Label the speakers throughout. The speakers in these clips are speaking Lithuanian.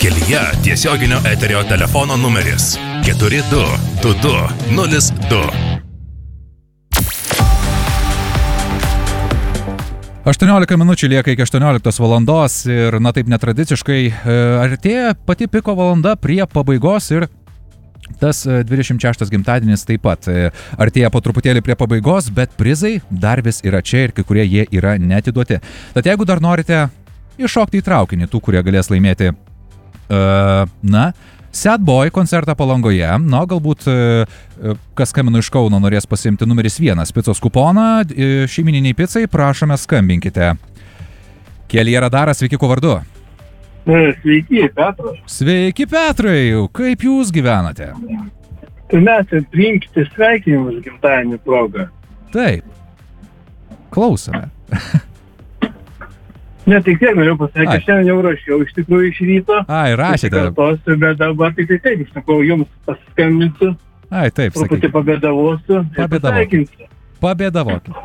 Speaker 1: Kelyje tiesioginio eterio telefono numeris 422202.
Speaker 2: 18 minučių lieka iki 18 valandos ir, na taip netradiciškai, artėja pati piko valanda prie pabaigos ir tas 26 gimtadienis taip pat artėja po truputėlį prie pabaigos, bet prizai dar vis yra čia ir kai kurie jie yra neatiduoti. Tad jeigu dar norite iššokti į traukinį tų, kurie galės laimėti, Sad Boy koncertą Palangoje, galbūt kas skambino iš Kauno norės pasiimti numeris 1 picos kuponą, šeimininiai picai, prašome skambinkite. Kelyje Radaras, sveiki, kuo vardu?
Speaker 3: Sveiki, Petras.
Speaker 2: Sveiki, Petrai, kaip jūs gyvenate?
Speaker 3: Pirmiausia, priimkite sveikinimus gimtadienio progą.
Speaker 2: Taip, klausome.
Speaker 3: Ne, tik tiek noriu pasakyti, šiandien jau rašiau iš tikrųjų iš ryto.
Speaker 2: Rašėte.
Speaker 3: Bet dabar tik taip, iš tikrųjų jums paskambinsiu.
Speaker 2: Taip, sakykite.
Speaker 3: Truputį pabėdavosiu ir pasveikinsiu.
Speaker 2: Pabėdavokit.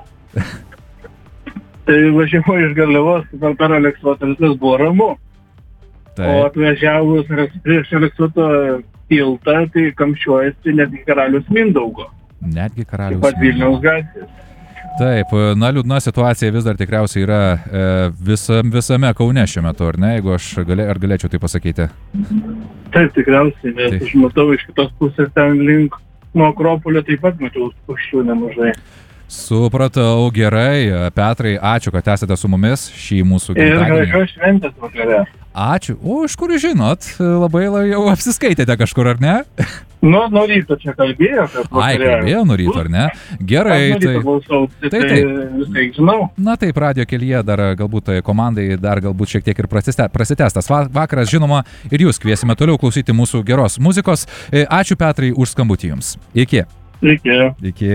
Speaker 3: Tai važiavau iš Garliavos, per Aleksoto viskas buvo ramu.
Speaker 2: Taip.
Speaker 3: O atvažiavus prieš Aleksoto tiltą, tai kamščiuojasi netgi Karalius Mindaugo.
Speaker 2: Netgi Karalius
Speaker 3: Mindaugo. Taip pat Vilniaus gatvės.
Speaker 2: Taip, liūdna situacija vis dar tikriausiai yra visame Kaune šiuo metu, ar ne, jeigu aš galėčiau tai pasakyti?
Speaker 3: Taip, tikriausiai, nes aš matau iš kitos pusės ten link nuo Akropolio taip pat matau spūsčių nemažai.
Speaker 2: Supratau, gerai, Petrai, ačiū, kad esate su mumis šį mūsų gimtadienį.
Speaker 3: Ir gražios šventės vakare.
Speaker 2: Ačiū, iš kur žinot, labai jau apsiskaitėte kažkur, ar ne?
Speaker 3: Nuo ryto čia kalbėjo, kad
Speaker 2: kalbėjo nuo ryto, ar ne? Gerai,
Speaker 3: tai visai žinau.
Speaker 2: Na taip, Radio Kelyje dar galbūt komandai dar galbūt šiek tiek ir prasitęstas vakaras, žinoma, ir jūs kviesime toliau klausyti mūsų geros muzikos. Ačiū, Petrai, už skambutį jums. Iki. Iki.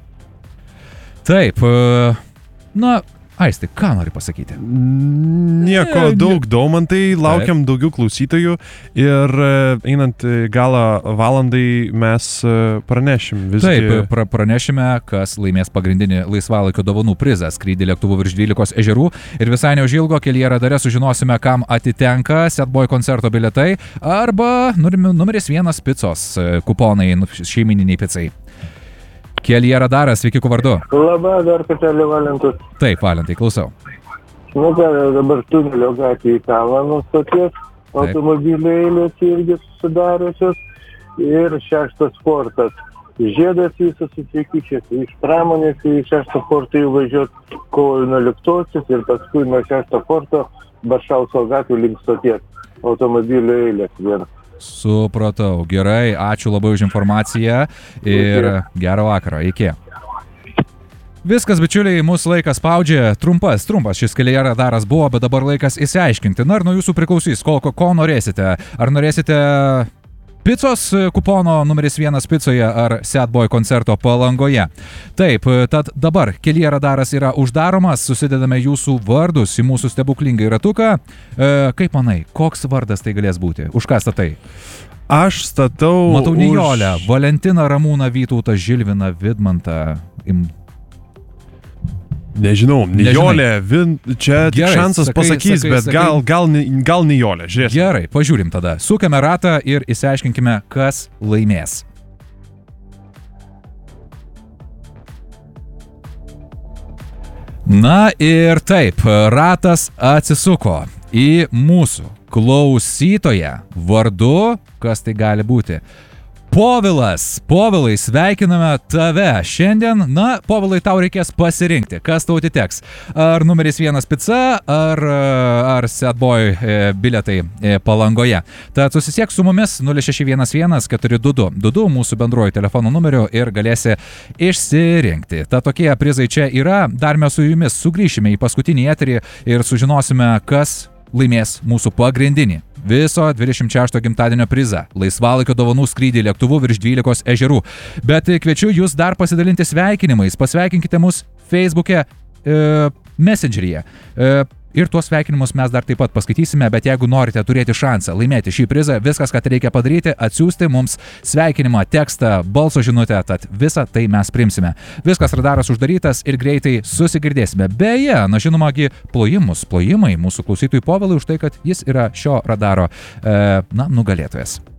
Speaker 2: Taip, Aisti, ką nori pasakyti?
Speaker 4: Nieko daug, Daumantai, laukiam daugiau klausytojų ir einant galą valandai mes pranešim visgi.
Speaker 2: Taip, pranešime, kas laimės pagrindinį laisvalaikio dovanų prizą - skrydį lėktuvu virš 12 ežerų ir visai neužilgo Kelyje Radare sužinosime, kam atitenka Sad Boy koncerto bilietai arba numeris 1 picos kuponai, šeimininiai picai. Kelyje Radaras, sveiki, kuo vardu?
Speaker 3: Labą, dar kartelį Valentus.
Speaker 2: Taip, Valentai, klausau.
Speaker 3: Dabar tunelio gatvė į Kalną nustoties, automobiliai eilės irgi susidariusios ir 6 fortas. Žiedas visas susikišęs iš pramonės į 6 fortą įvažiuot kovo 11 ir paskui nuo 6 forto Baršausko gatvė link stoties. Automobiliai eilės vien.
Speaker 2: Supratau. Gerai, ačiū labai už informaciją ir gerą vakarą. Iki. Viskas, bičiuliai, mūsų laikas spaudžia. Trumpas šis Kelyje Radaras buvo, bet dabar laikas įsiaiškinti. Na ir nuo jūsų priklausys, ko norėsite. Ar norėsite picos kupono numeris 1 picoje ar Sad Boy koncerto Palangoje? Taip, tad dabar Kelyje Radaras yra uždaromas, susidedame jūsų vardus į mūsų stebuklingą ratuką. Kaip manai, koks vardas tai galės būti? Už ką statai?
Speaker 4: Aš statau
Speaker 2: Matau Nijolę, Valentiną, Ramūną, Vytautą, Žilviną, Vidmantą.
Speaker 4: Nežinau, Nijolė, čia
Speaker 2: Gerai,
Speaker 4: šansas pasakys, bet gal Nijolė, žiūrėsim.
Speaker 2: Gerai, pažiūrim tada. Sukame ratą ir išsiaiškinkime, kas laimės. Na ir taip, ratas atsisuko į mūsų klausytoją vardu, kas tai gali būti. Povilas, Povilai, sveikiname tave. Šiandien, Povilai, tau reikės pasirinkti, kas tau atiteks. Ar numeris 1 pica, ar Sad Boy bilietai Palangoje. Tad susisiek su mumis 0611 422 mūsų bendruoju telefono numeriu ir galėsi išsirinkti. Tad tokie prizai čia yra. Dar mes su jumis sugrįšime į paskutinį eterį ir sužinosime, kas laimės mūsų pagrindinį viso 26 gimtadienio prizą - laisvalaikio dovanų skrydį lėktuvu virš 12 ežerų. Bet kviečiu jūs dar pasidalinti sveikinimais. Pasveikinkite mus Facebook'e, Messengeryje. ir tuos sveikinimus mes dar taip pat paskaitysime, bet jeigu norite turėti šansą laimėti šį prizą, viskas, ką reikia padaryti, atsiųsti mums sveikinimą, tekstą, balso žinutę, tad visą tai mes priimsime. Viskas, radaras uždarytas ir greitai susigirdėsime. Beje, žinomagi plojimai mūsų klausytojui Povilui už tai, kad jis yra šio radaro nugalėtojas.